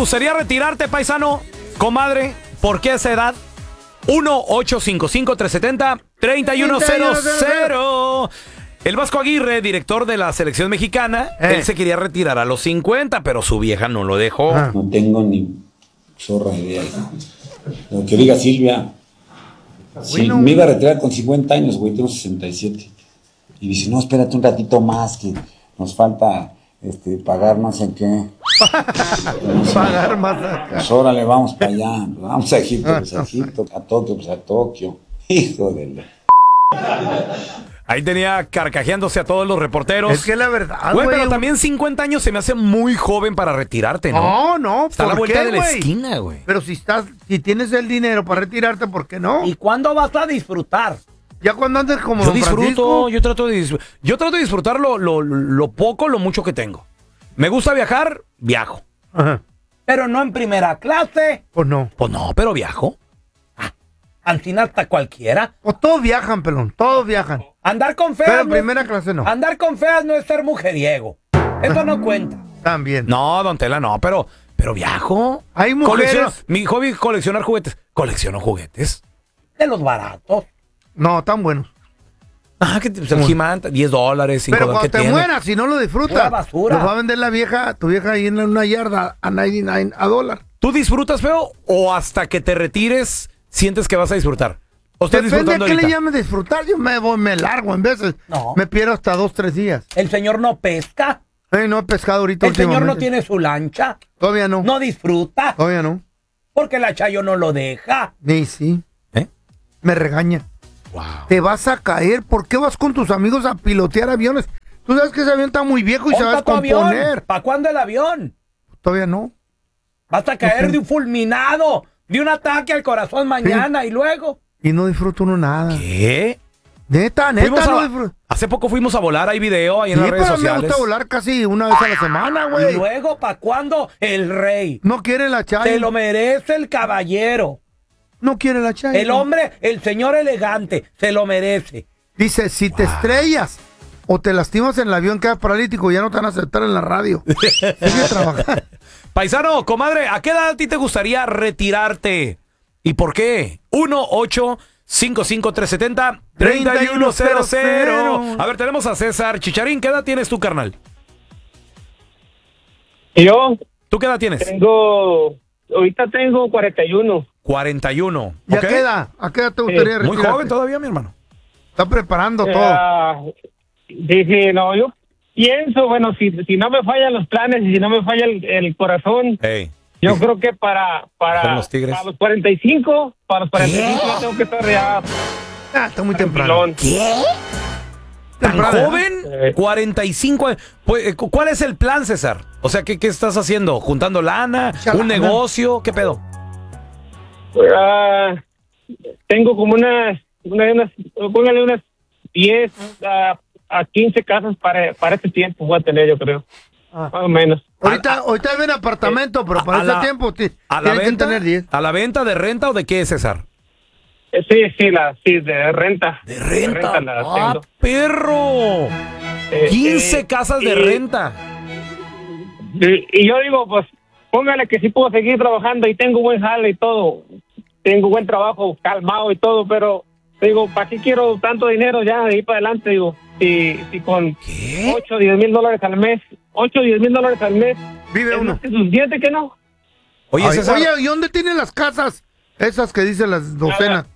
gustaría retirarte, paisano? Comadre, ¿por qué a esa edad? 1-855-370-3100. El Vasco Aguirre, director de la selección mexicana, él se quería retirar a los 50, pero su vieja no lo dejó. No tengo ni zorra idea. Lo que diga Silvia. Sí, me iba a retirar con 50 años, güey, tengo 67. Y dice, no, espérate un ratito más, que nos falta pagar no sé qué. Pagar más acá. Pues órale, vamos para allá. Vamos a Egipto, pues a Egipto, a Tokio, pues a Tokio. Hijo de la... Ahí tenía carcajeándose a todos los reporteros. Es que la verdad, güey. Pero también 50 años se me hace muy joven para retirarte, ¿no? No. Está a la vuelta de la esquina, güey. Pero si tienes el dinero para retirarte, ¿por qué no? ¿Y cuándo vas a disfrutar? Ya cuando andes como Yo Don disfruto, Francisco. yo trato de disfrutar lo poco, lo mucho que tengo. Me gusta viajar, viajo. Ajá. Pero no en primera clase. Pues no. Pues no, pero viajo. Ancina hasta cualquiera. Pues todos viajan, pelón, todos viajan. Andar con feas. Pero en primera clase no. Andar con feas no es ser mujeriego. Eso no cuenta. También. No, don Tela, no, pero viajo. Hay mujeres. Mi hobby es coleccionar juguetes. Colecciono juguetes. De los baratos. No, tan buenos. Que pues, el He-Man, $10, $5. Pero cuando ¿qué te tiene? mueras, si no lo disfrutas, Pura basura. los va a vender tu vieja ahí en una yarda a 99 a $1. ¿Tú disfrutas, feo? ¿O hasta que te retires sientes que vas a disfrutar? ¿O estás Depende disfrutando a qué le ahorita? llames disfrutar. Yo me largo en veces. No. Me pierdo hasta 2-3 días. El señor no pesca. No he pescado ahorita El señor no últimamente. tiene su lancha. Todavía no. No disfruta. Todavía no. Porque la Chayo no lo deja. Ni sí. ¿Eh? Me regaña. Wow. Te vas a caer. ¿Por qué vas con tus amigos a pilotear aviones? Tú sabes que ese avión está muy viejo y se va a ¿Cuánto avión? descomponer. ¿Para cuándo el avión? Todavía no. Vas a caer de un fulminado, de un ataque al corazón mañana y luego. Y no disfruta uno nada. ¿Qué? Neta no disfruta. Hace poco fuimos a volar, hay video ahí en las redes pero sociales. me gusta volar casi una vez a la semana, Y güey. luego, ¿para cuándo el rey? No quiere la Chayo. Se lo merece el caballero. No quiere la Chayo. El hombre, el señor elegante, se lo merece. Dice, si te estrellas o te lastimas en el avión, quedas paralítico, ya no te van a aceptar en la radio. Sigue trabajando. Paisano, comadre, ¿a qué edad a ti te gustaría retirarte? ¿Y por qué? 1-855-370-3100. A ver, tenemos a César Chicharín. ¿Qué edad tienes tú, carnal? Yo ¿Tú qué edad tienes? ahorita tengo 41. 41. ¿Y ¿ok? a qué edad? ¿A qué edad te gustaría Muy retirarte? joven todavía, mi hermano. Está preparando todo. Dije, no, yo pienso, bueno, si no me fallan los planes y si no me falla el corazón, Ey. yo creo que para los Tigres. los 45 ya tengo que estar ya. Está muy temprano. tranquilón. ¿Qué? ¿Tan Temprano, joven? 45 años. Pues, ¿cuál es el plan, César? O sea, ¿qué estás haciendo? ¿Juntando lana? ¿Un negocio? ¿Qué pedo? Tengo como póngale unas 10 a 15 casas para este tiempo voy a tener, yo creo. Más o menos. Ahorita ven apartamento, pero para ese tiempo ¿A la tienes que venta? tener 10. ¿A la venta, de renta o de qué, César? Sí, de renta. De renta. la ¡Ah, tengo. perro! 15 casas de renta. Y yo digo, pues, póngale que sí puedo seguir trabajando y tengo buen jale y todo. Tengo buen trabajo, calmado y todo, pero digo, ¿para qué quiero tanto dinero ya de ahí para adelante? Digo, si con ¿Qué? 8 o 10 mil dólares al mes, Vive ¿es uno. más que suficiente que no? Oye, César. Oye, ¿y dónde tienen las casas? Esas que dicen las docenas.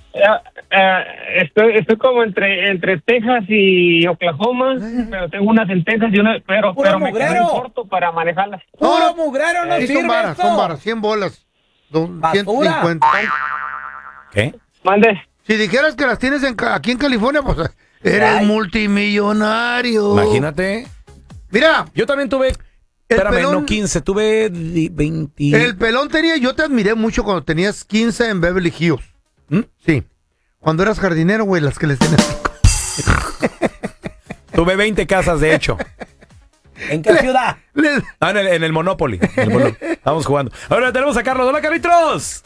Estoy como entre Texas y Oklahoma, pero tengo unas en Texas y una, pero me quedé mugrero. corto para manejarlas. Puro mugrero, no Sí, sirve son varas, 100 bolas. Basura. 150. ¿Qué? Mande. Si dijeras que las tienes aquí en California, pues eres Ay. multimillonario. Imagínate. Mira, Yo también tuve. Espérame, no 15, tuve 20. el pelón tenía, yo te admiré mucho cuando tenías 15 en Beverly Hills. ¿Mm? Sí. Cuando eras jardinero, güey, las que les tenías. Tuve 20 casas, de hecho. ¿En qué ciudad? En el Monopoly. Estamos jugando. Ahora tenemos a Carlos. Hola, Carlitos.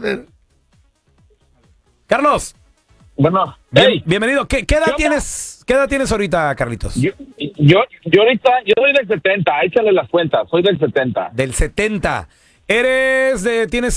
Carlos. Bueno, Bienvenido. ¿Qué edad tienes? ¿Qué edad tienes ahorita, Carlitos? yo ahorita, yo soy del 70, échale las cuentas, soy del 70. Del 70. ¿Tienes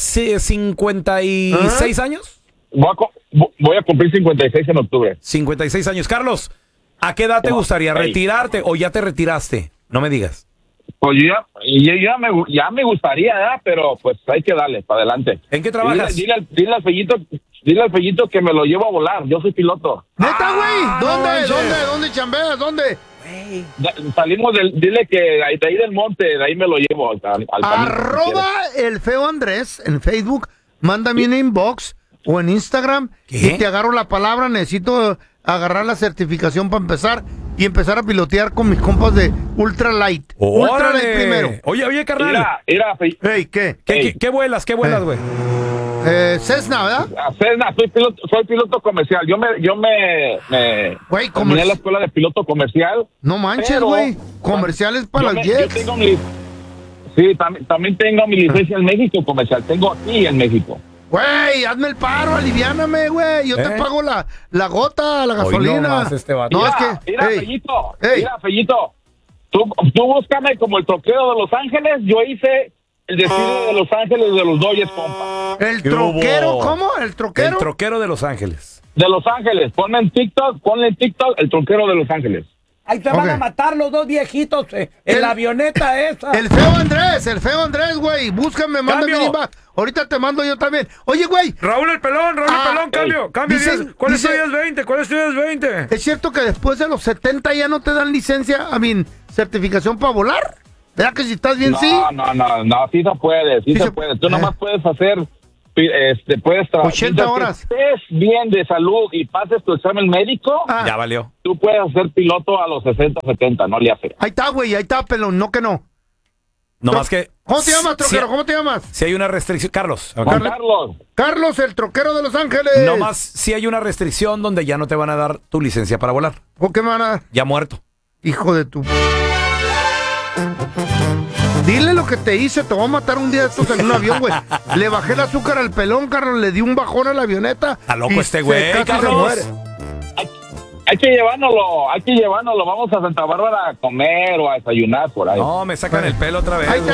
56 años? Voy a cumplir 56 en octubre. 56 años. Carlos, ¿a qué edad te gustaría retirarte o ya te retiraste? No me digas. Pues ya me gustaría, ¿verdad? Pero pues hay que darle para adelante. ¿En qué trabajas? Dile al Fellito que me lo llevo a volar. Yo soy piloto. ¿Neta, güey? ¿Dónde chambeas? ¿Dónde? Salimos dile que de ahí del monte, de ahí me lo llevo al Arroba el feo Andrés en Facebook, mándame un inbox o en Instagram y te agarro la palabra. Necesito agarrar la certificación para empezar y empezar a pilotear con mis compas de Ultra Light. Ultra Light primero. Oye, carnal. Hey, ¿qué? ¿Qué vuelas, güey? Cessna, ¿verdad? Cessna, soy piloto comercial. Yo me terminé la escuela de piloto comercial. No manches, güey. Comerciales para las jets. También tengo mi licencia en México comercial. Tengo aquí en México. Güey, hazme el paro, aliviáname, güey. Yo te pago la gota, la gasolina. Mira, Fellito. Tú búscame como el troquero de Los Ángeles. Yo hice el desfile de Los Ángeles de los Dodgers, compa. ¿El troquero? ¿Cómo? ¿El troquero? El troquero de Los Ángeles. De Los Ángeles. Ponle en TikTok el troquero de Los Ángeles. Ahí te van a matar los dos viejitos en la avioneta esa. El feo Andrés, güey. Búscame, mándame inbox. Ahorita te mando yo también. Oye, güey. Raúl el pelón, cambio. ¿Cuál es tu 10-20? ¿Es cierto que después de los 70 ya no te dan licencia, certificación para volar? ¿Verdad que si estás bien, sí? No, sí se puede, sí se puede. Tú nomás puedes hacer, puedes trabajar. 80 horas. Si estés bien de salud y pases tu examen médico, ya valió. Tú puedes ser piloto a los 60, 70, no le hace. Ahí está, pelón, no que no. No más que... ¿Cómo te llamas, troquero? ¿Cómo te llamas? Si hay una restricción... Carlos. Carlos, el troquero de Los Ángeles. No más si hay una restricción donde ya no te van a dar tu licencia para volar. ¿Por qué me van a dar? Ya muerto. Hijo de tu... Dile lo que te hice, te voy a matar un día de estos en un avión, güey. Le bajé el azúcar al pelón, Carlos, le di un bajón a la avioneta. Está loco este güey, Carlos. Hay que llevárnoslo. Vamos a Santa Bárbara a comer o a desayunar por ahí. No, me sacan el pelo otra vez. Ahí está,